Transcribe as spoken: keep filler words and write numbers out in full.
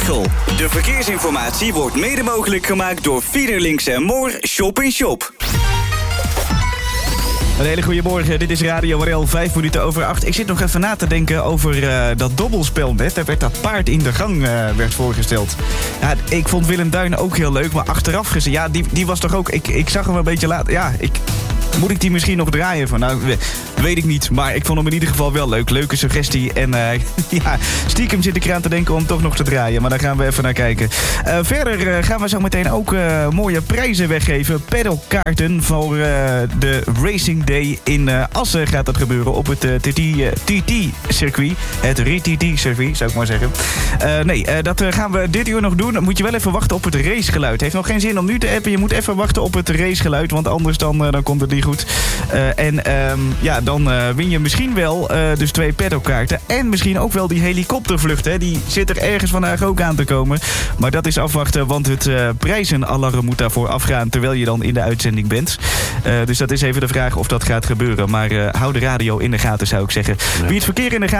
Veghel. De verkeersinformatie wordt mede mogelijk gemaakt door Fiederlinks en Moor Shop in Shop. Een hele goede morgen, dit is Radio R L, vijf minuten over acht. Ik zit nog even na te denken over uh, dat dobbelspel net. Daar werd dat paard in de gang uh, werd voorgesteld. Ja, ik vond Willem Duin ook heel leuk, maar achteraf gezien, ja, die, die was toch ook... Ik, ik zag hem een beetje later, ja, ik... Moet ik die misschien nog draaien? Van, nou, weet ik niet. Maar ik vond hem in ieder geval wel leuk. Leuke suggestie. En uh, ja, stiekem zit ik eraan te denken om toch nog te draaien. Maar daar gaan we even naar kijken. Uh, verder uh, gaan we zo meteen ook uh, mooie prijzen weggeven. Pedalkaarten voor uh, de Racing Day in uh, Assen gaat dat gebeuren. Op het uh, T T-circuit. Het R T T-circuit, zou ik maar zeggen. Uh, nee, uh, dat uh, gaan we dit uur nog doen. Dan moet je wel even wachten op het racegeluid. Heeft nog geen zin om nu te appen. Je moet even wachten op het racegeluid. Want anders dan, uh, dan komt het niet goed. Uh, en um, ja, dan uh, win je misschien wel uh, dus twee pedalkaarten. En misschien ook wel die helikoptervlucht. Hè? Die zit er ergens vandaag ook aan te komen. Maar dat is afwachten, want het uh, prijzenalarm moet daarvoor afgaan terwijl je dan in de uitzending bent. Uh, dus dat is even de vraag of dat gaat gebeuren. Maar uh, hou de radio in de gaten, zou ik zeggen. Wie het verkeer in de gaten